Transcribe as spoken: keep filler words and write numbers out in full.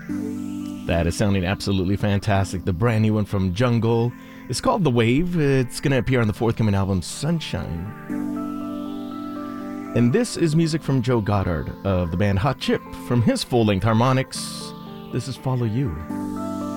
That is sounding absolutely fantastic. The brand new one from Jungle. It's called The Wave. It's going to appear on the forthcoming album Sunshine. And this is music from Joe Goddard of the band Hot Chip from his full-length Harmonix. This is Follow You.